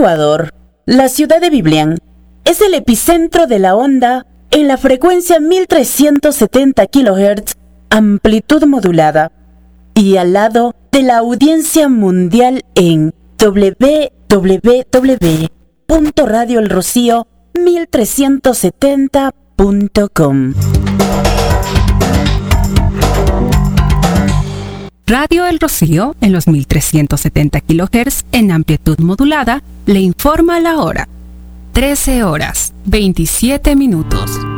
Ecuador, la ciudad de Biblián es el epicentro de la onda en la frecuencia 1370 kHz, amplitud modulada, y al lado de la audiencia mundial en www.radioelrocío1370.com. Radio El Rocío, en los 1370 kHz en amplitud modulada, le informa la hora. 13 horas, 27 minutos.